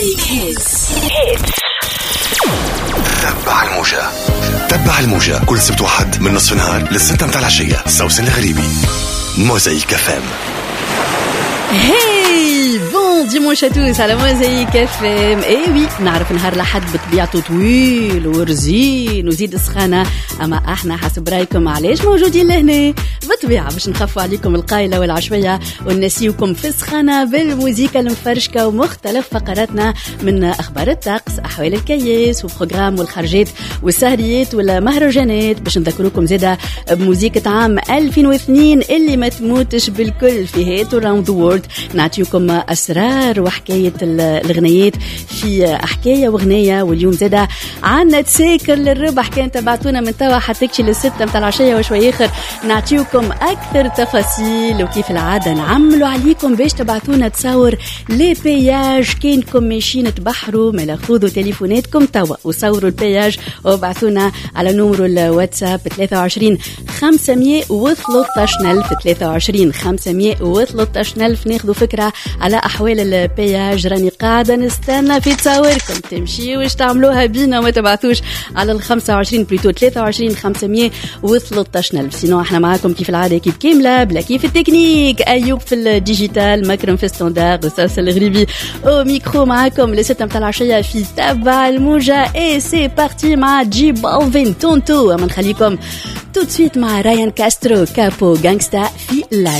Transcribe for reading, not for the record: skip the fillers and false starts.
تبع الموجة كل سبت وحد من نصف النهار للستة متاع العشية. سوسن الغريبي موزايك FM. هاي بون ديمونش توس على موزايك FM. ايوي نعرف نهار الأحد بطبيعته طويل ورزين وزيد سخانة، أما احنا حسب رايكم علاش موجودين لهنا؟ بالطبيعة باش نخفوا عليكم القايلة والعشوية ونسيوكم في السخانة بالموزيكا المفرشكة ومختلف فقراتنا من أخبار الطقس، أحوال الكياس وبروغرام والخرجات والسهريات والمهرجانات، باش نذكروكم زادة بموزيكة عام 2002 اللي ما تموتش بالكل في هيت وراوند ذا وورد. نعطيكم أسرار وحكاية الغنيات في حكاية وغنية، واليوم زادة عنا تساكر للربح كان تبعتونا من توا حتكشي للستة متاع العشية وشوي آخر نعطيكم أكثر تفاصيل، وكيف العادة نعملوا عليكم باش تبعتونا تصور لي بياج كينكم ماشيين تبحروا، ملا خذوا تليفوناتكم توا وصوروا البياج وبعثونا على نمرو الواتساب 23 513 23 513 ناخذوا فكرة على أحوال البياج. راني قاعدة نستنى في تصوركم تمشي وش تعملوها بينا وما تبعثوش على 25 بليتو 23 513. سينو احنا معاكم كيف العادة كيف كاملة بلا كيف التكنيك، أيوب في الديجيتال، مكرم في ستاندار، وسوسن الغريبي او ميكرو معاكم لستة متاع العشية في تبع الموجة. اي سي بارتي مع جي بالفين تونتو. اما نخليكم تو سويت مع رايان كاسترو كابو غانغستا في لا